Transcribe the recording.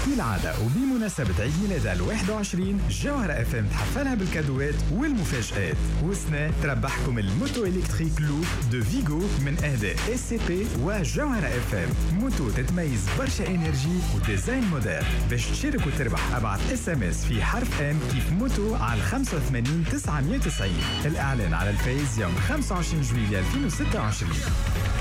كالعادة وبمناسبة عيد ميلادها ال21 جوهرة اف ام تحفلها بالكادوات والمفاجآت. وسنة تربحكم الموتو إلكتريك لوب دو فيغو من إهداء اس سي بي وجوهرة اف ام. موتو تتميز برشا انرجي وديزاين موديل. باش تشارك وتربح ابعث اس ام اس في حرف ام كيف موتو على 85 990. الإعلان على الفيز يوم 25 جويلية 2026.